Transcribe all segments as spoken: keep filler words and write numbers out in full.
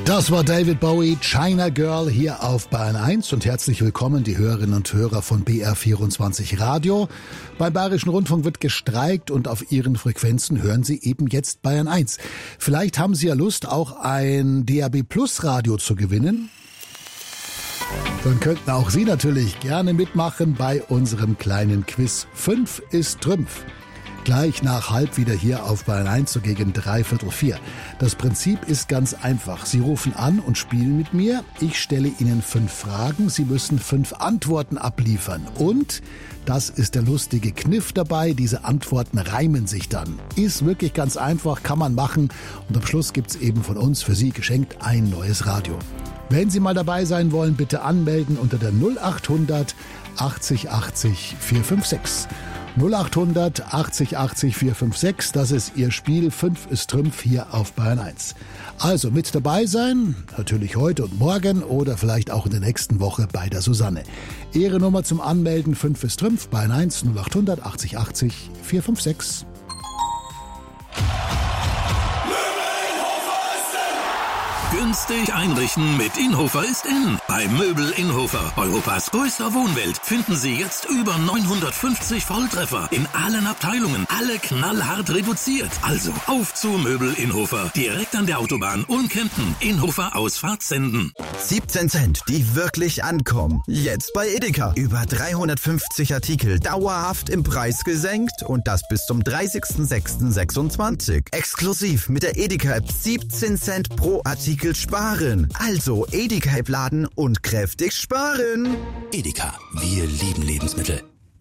Das war David Bowie, China Girl hier auf Bayern eins und herzlich willkommen die Hörerinnen und Hörer von B R vierundzwanzig Radio. Beim Bayerischen Rundfunk wird gestreikt und auf Ihren Frequenzen hören Sie eben jetzt Bayern eins. Vielleicht haben Sie ja Lust, auch ein D A B Plus Radio zu gewinnen. Dann könnten auch Sie natürlich gerne mitmachen bei unserem kleinen Quiz. Fünf ist Trümpf. Gleich nach halb wieder hier auf Bayern eins, so gegen dreiviertel vier. Das Prinzip ist ganz einfach. Sie rufen an und spielen mit mir. Ich stelle Ihnen fünf Fragen. Sie müssen fünf Antworten abliefern. Und, das ist der lustige Kniff dabei, diese Antworten reimen sich dann. Ist wirklich ganz einfach, kann man machen. Und am Schluss gibt's eben von uns für Sie geschenkt ein neues Radio. Wenn Sie mal dabei sein wollen, bitte anmelden unter der null acht hundert achtzig achtzig vier fünf sechs. null acht hundert achtzig achtzig vier fünf sechs, das ist Ihr Spiel, fünf ist Trümpf hier auf Bayern eins. Also mit dabei sein, natürlich heute und morgen oder vielleicht auch in der nächsten Woche bei der Susanne. Ihre Nummer zum Anmelden, fünf ist Trümpf, Bayern eins, null acht hundert achtzig achtzig vier fünf sechs. Günstig einrichten mit Inhofer ist in. Bei Möbel Inhofer, Europas größter Wohnwelt, finden Sie jetzt über neunhundertfünfzig Volltreffer in allen Abteilungen. Alle knallhart reduziert. Also auf zu Möbel Inhofer. Direkt an der Autobahn Ulm-Kempten. Inhofer Ausfahrt Senden. siebzehn Cent, die wirklich ankommen. Jetzt bei Edeka. Über dreihundertfünfzig Artikel dauerhaft im Preis gesenkt und das bis zum dreißigsten sechsten sechsundzwanzig. Exklusiv mit der Edeka-App siebzehn Cent pro Artikel sparen. Also Edeka-App laden und kräftig sparen. Edeka, wir lieben Lebensmittel.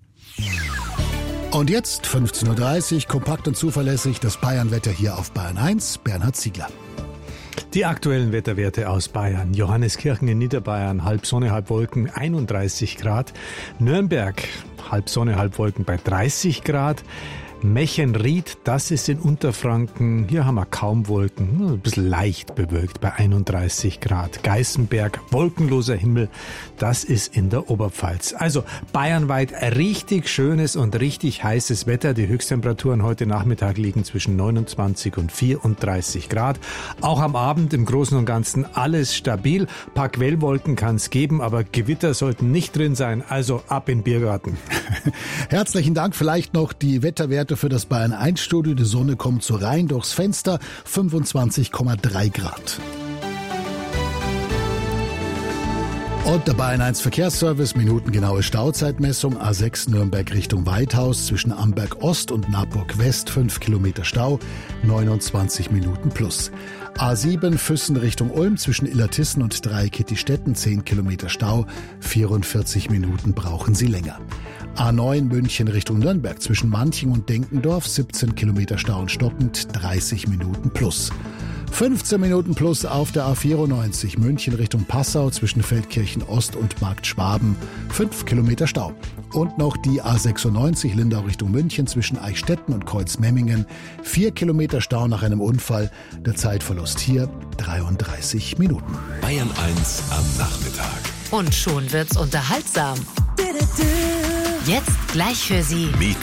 Und jetzt fünfzehn Uhr dreißig, kompakt und zuverlässig, das Bayern-Wetter hier auf Bayern eins. Bernhard Ziegler. Die aktuellen Wetterwerte aus Bayern. Johanneskirchen in Niederbayern, halb Sonne, halb Wolken, einunddreißig Grad. Nürnberg, halb Sonne, halb Wolken bei dreißig Grad. Mechenried, das ist in Unterfranken, hier haben wir kaum Wolken, nur ein bisschen leicht bewölkt bei einunddreißig Grad. Geißenberg, wolkenloser Himmel, das ist in der Oberpfalz. Also bayernweit richtig schönes und richtig heißes Wetter. Die Höchsttemperaturen heute Nachmittag liegen zwischen neunundzwanzig und vierunddreißig Grad. Auch am Abend im Großen und Ganzen alles stabil. Ein paar Quellwolken kann es geben, aber Gewitter sollten nicht drin sein. Also ab in den Biergarten. Herzlichen Dank. Vielleicht noch die Wetterwerte für das Bayern eins Studio. Die Sonne kommt so rein durchs Fenster, fünfundzwanzig Komma drei Grad. Und der Bayern eins Verkehrsservice, minutengenaue Stauzeitmessung, A sechs Nürnberg Richtung Weithaus, zwischen Amberg Ost und Naburg West, fünf Kilometer Stau, neunundzwanzig Minuten plus. A sieben Füssen Richtung Ulm, zwischen Illertissen und Dreieckittistetten, zehn Kilometer Stau, vierundvierzig Minuten brauchen Sie länger. A neun München Richtung Nürnberg, zwischen Manching und Denkendorf, siebzehn Kilometer Stau und stockend, dreißig Minuten plus. fünfzehn Minuten plus auf der A vierundneunzig München Richtung Passau, zwischen Feldkirchen Ost und Markt Schwaben, fünf Kilometer Stau. Und noch die A sechsundneunzig Lindau Richtung München, zwischen Eichstätten und Kreuzmemmingen, vier Kilometer Stau nach einem Unfall. Der Zeitverlust hier dreiunddreißig Minuten. Bayern eins am Nachmittag. Und schon wird's unterhaltsam. Jetzt gleich für Sie Meet